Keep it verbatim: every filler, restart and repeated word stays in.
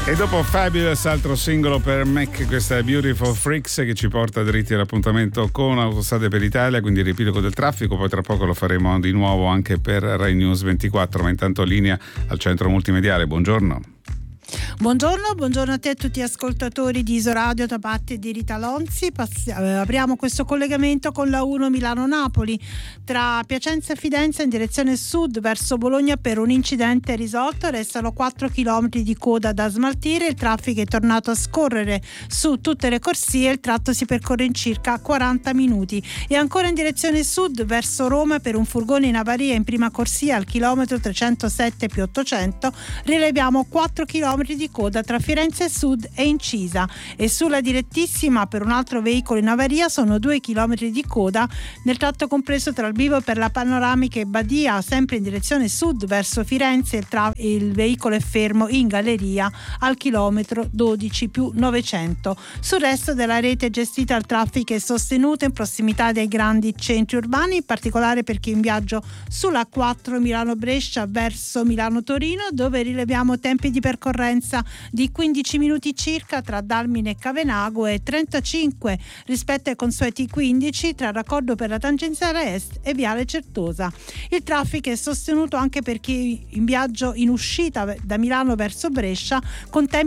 E dopo Fabulous, altro singolo per Mac, questa è Beautiful Freaks che ci porta dritti all'appuntamento con Autostrade per l'Italia, quindi il riepilogo del traffico. Poi tra poco lo faremo di nuovo anche per Rai News ventiquattro, ma intanto linea al centro multimediale. Buongiorno. Buongiorno, buongiorno a te e a tutti gli ascoltatori di Isoradio da parte di Rita Lonzi. Passi- eh, apriamo questo collegamento con la uno Milano-Napoli tra Piacenza e Fidenza in direzione sud verso Bologna per un incidente risolto. Restano quattro chilometri di coda da smaltire, il traffico è tornato a scorrere su tutte le corsie, il tratto si percorre in circa quaranta minuti. E ancora in direzione sud verso Roma per un furgone in avaria in prima corsia al chilometro trecentosette più ottocento rileviamo quattro chilometri di coda tra Firenze Sud e Incisa, e sulla direttissima per un altro veicolo in avaria sono due chilometri di coda nel tratto compreso tra il bivio per la panoramica e Badia, sempre in direzione sud verso Firenze. Il, tra- il veicolo è fermo in galleria al chilometro dodici più novecento. Sul resto della rete gestita il traffico è sostenuto in prossimità dei grandi centri urbani, in particolare per chi è in viaggio sulla quattro Milano-Brescia verso Milano-Torino, dove rileviamo tempi di percorrenza di quindici minuti circa tra Dalmine e Cavenago e trentacinque rispetto ai consueti quindici tra raccordo per la tangenziale est e Viale Certosa. Il traffico è sostenuto anche per chi in viaggio in uscita da Milano verso Brescia con tempi